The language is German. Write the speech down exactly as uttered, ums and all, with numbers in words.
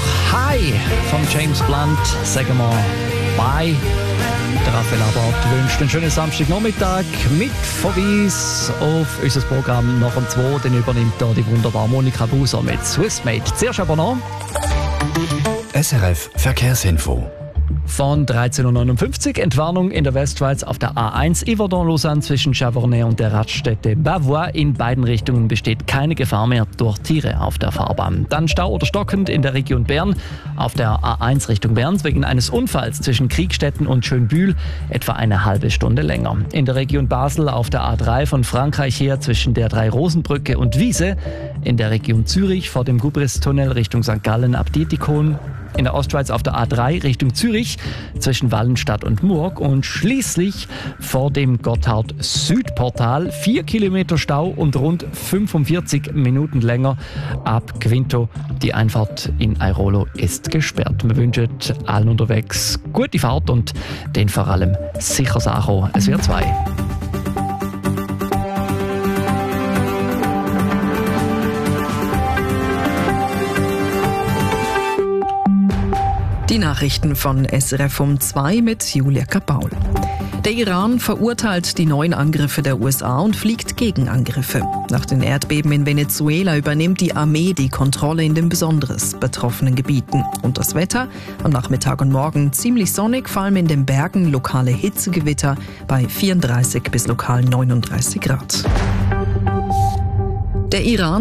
Hi von James Blunt. Sagen wir Bye. Der Raphael Abart wünscht einen schönen Samstagnachmittag mit Verweis auf unser Programm nach dem zwei. Dann übernimmt hier die wunderbare Monika Buser mit Swissmate. Zuerst aber noch S R F Verkehrsinfo. Von dreizehn Uhr neunundfünfzig Entwarnung in der Westschweiz auf der A eins Yverdon-Lausanne zwischen Chavornay und der Raststätte Bavois. In beiden Richtungen besteht keine Gefahr mehr durch Tiere auf der Fahrbahn. Dann Stau oder stockend in der Region Bern auf der A eins Richtung Berns wegen eines Unfalls zwischen Kriegstetten und Schönbühl etwa eine halbe Stunde länger. In der Region Basel auf der A drei von Frankreich her zwischen der Drei-Rosen-Brücke und Wiese. In der Region Zürich vor dem Gubris-Tunnel Richtung Sankt Gallen ab Dietikon. In der Ostschweiz auf der A drei Richtung Zürich zwischen Wallenstadt und Murg und schließlich vor dem Gotthard-Südportal vier Kilometer Stau und rund fünfundvierzig Minuten länger ab Quinto. Die Einfahrt in Airolo ist gesperrt. Wir wünschen allen unterwegs gute Fahrt und den vor allem sicheres Ankommen. Es wird zwei. Die Nachrichten von S R F um zwei mit Julia Kapaul. Der Iran verurteilt die neuen Angriffe der U S A und fliegt Gegenangriffe. Nach den Erdbeben in Venezuela übernimmt die Armee die Kontrolle in den besonders betroffenen Gebieten. Und das Wetter? Am Nachmittag und Morgen ziemlich sonnig, vor allem in den Bergen lokale Hitzegewitter bei vierunddreißig bis lokal neununddreißig Grad. Der Iran